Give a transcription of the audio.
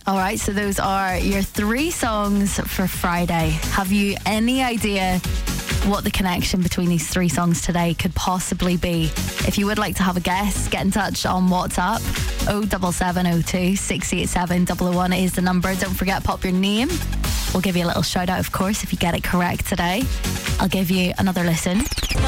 All right, so those are your 3 songs for Friday. Have you any idea what the connection between these 3 songs today could possibly be? If you would like to have a guess, get in touch on WhatsApp. 07702 687 001 is the number. Don't forget, pop your name. We'll give you a little shout out, of course, if you get it correct today. I'll give you another listen.